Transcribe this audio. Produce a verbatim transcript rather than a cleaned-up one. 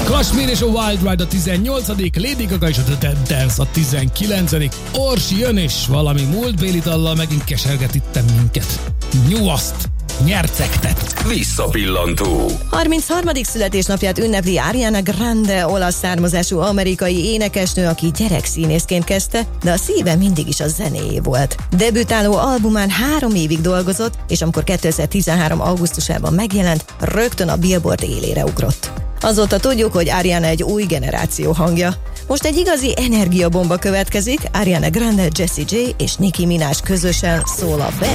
Kashmir és a Wild Ride a tizennyolcadik, Lady Gaga és a The Dance a tizenkilencedik Orsi jön és valami múltbéli dallal megint keserget itten minket. Nyuaszt! Nyercegtet! Visszapillantó. harmincharmadik születésnapját ünnepli Ariana Grande, olasz származású amerikai énekesnő, aki gyerekszínészként kezdte, de a szíve mindig is a zenéjé volt. Debütáló albumán három évig dolgozott, és amikor kétezer-tizenhárom augusztusában megjelent, rögtön a Billboard élére ugrott. Azóta tudjuk, hogy Ariana egy új generáció hangja. Most egy igazi energiabomba következik, Ariana Grande, Jessie J és Nicki Minaj közösen szól a Bad